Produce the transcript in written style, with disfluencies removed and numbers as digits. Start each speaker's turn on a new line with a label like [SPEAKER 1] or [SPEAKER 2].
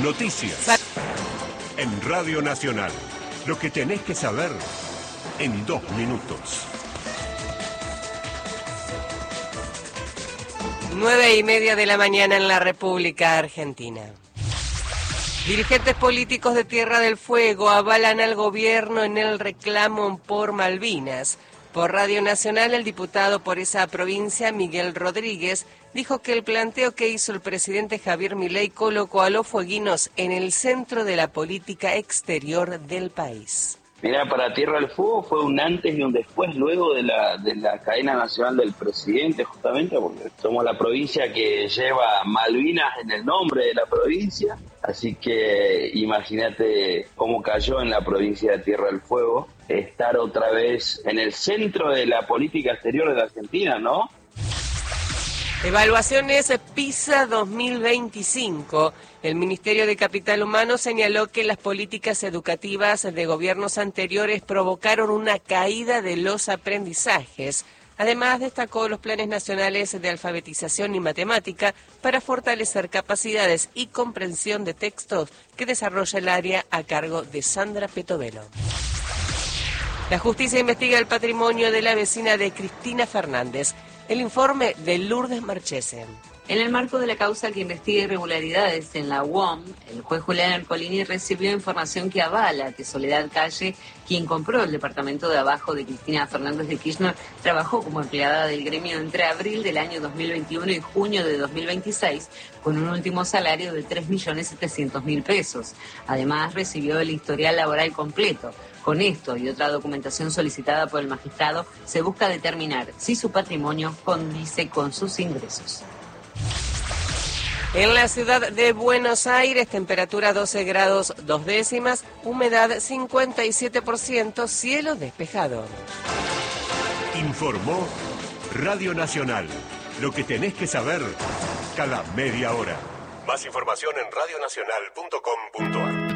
[SPEAKER 1] Noticias. En Radio Nacional. Lo que tenés que saber en 2 minutos.
[SPEAKER 2] 9:30 de la mañana en la República Argentina. Dirigentes políticos de Tierra del Fuego avalan al gobierno en el reclamo por Malvinas. Por Radio Nacional, el diputado por esa provincia, Miguel Rodríguez, dijo que el planteo que hizo el presidente Javier Milei colocó a los fueguinos en el centro de la política exterior del país.
[SPEAKER 3] Mira, para Tierra del Fuego fue un antes y un después luego de la cadena nacional del presidente, justamente porque somos la provincia que lleva Malvinas en el nombre de la provincia, así que imagínate cómo cayó en la provincia de Tierra del Fuego estar otra vez en el centro de la política exterior de la Argentina, ¿no?
[SPEAKER 2] Evaluaciones PISA 2025. El Ministerio de Capital Humano señaló que las políticas educativas de gobiernos anteriores provocaron una caída de los aprendizajes. Además, destacó los planes nacionales de alfabetización y matemática para fortalecer capacidades y comprensión de textos que desarrolla el área a cargo de Sandra Petovelo. La justicia investiga el patrimonio de la vecina de Cristina Fernández. El informe de Lourdes Marchese.
[SPEAKER 4] En el marco de la causa que investiga irregularidades en la UOM, el juez Julián Ercolini recibió información que avala que Soledad Calle, quien compró el departamento de abajo de Cristina Fernández de Kirchner, trabajó como empleada del gremio entre abril del año 2021 y junio de 2026, con un último salario de 3.700.000 pesos. Además, recibió el historial laboral completo. Con esto y otra documentación solicitada por el magistrado, se busca determinar si su patrimonio condice con sus ingresos.
[SPEAKER 2] En la ciudad de Buenos Aires, temperatura 12 grados 2 décimas, humedad 57%, cielo despejado.
[SPEAKER 1] Informó Radio Nacional. Lo que tenés que saber cada media hora. Más información en radionacional.com.ar.